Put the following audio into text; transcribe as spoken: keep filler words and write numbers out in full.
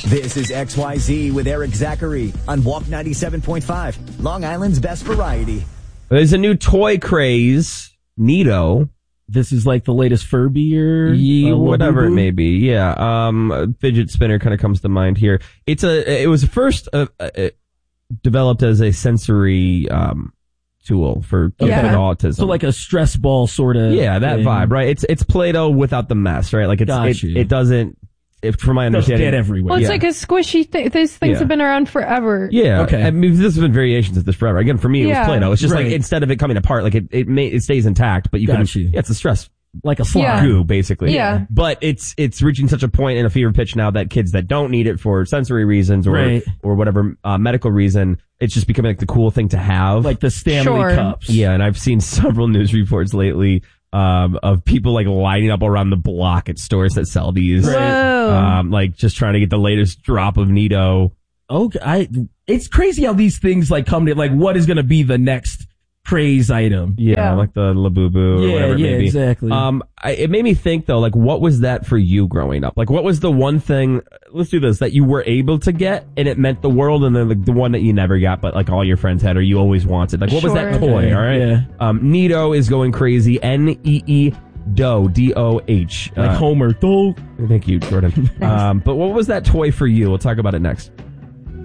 This is X Y Z with Eric Zachary on Walk ninety-seven point five, Long Island's best variety. There's a new toy craze, Neato. This is like the latest Furby or yeah, uh, whatever Labubu? it may be. Yeah, um, a fidget spinner kind of comes to mind here. It's a. It was first uh, uh, developed as a sensory um, tool for kids Okay. with autism. So like a stress ball sort of. yeah, that thing. vibe, right? It's it's Play-Doh without the mess, right? Like it's Got it, you. it doesn't. If from my Doesn't understanding, get everywhere. Well, it's Yeah. like a squishy thing. Those things Yeah. have been around forever. Yeah. Okay. I mean, this has been variations of this forever. Again, for me, it Yeah. was Play-Doh. It's just Right. like instead of it coming apart, like it it, may, it stays intact, but you can. Got you. Yeah, it's a stress Like a slime. Yeah. goo, basically. Yeah. But it's it's reaching such a point in a fever pitch now that kids that don't need it for sensory reasons or Right. or whatever uh, medical reason, it's just becoming like the cool thing to have. Like the Stanley Sure. cups. yeah, and I've seen several news reports lately um, of people like lining up around the block at stores that sell these. Whoa. Um, like just trying to get the latest drop of Neato. Okay. I, it's crazy how these things like come to, like, what is going to be the next craze item? Yeah, Yeah. like the Labubu or Yeah, whatever it yeah, may be. exactly. Um, I, it made me think though, like, what was that for you growing up? Like, what was the one thing? Let's do this that you were able to get and it meant the world, and then like, the one that you never got, but like all your friends had or you always wanted. Like, what was that Sure. toy? Okay, All right. yeah. Um, Neato is going crazy. N E E Doh, D O H. Like Uh, Homer. Don't. Thank you, Jordan. um, but what was that toy for you? We'll talk about it next.